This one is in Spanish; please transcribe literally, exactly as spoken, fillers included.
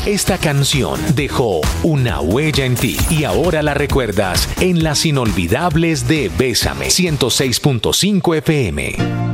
Esta canción dejó una huella en ti y ahora la recuerdas en las inolvidables de Bésame ciento seis punto cinco F M.